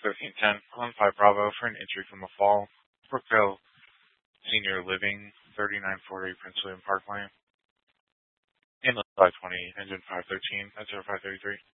1310 on 5 Bravo for an entry from the fall. Brookville Senior Living, 3940 Prince William Parkway. Inlet 520, engine 513 at 0533.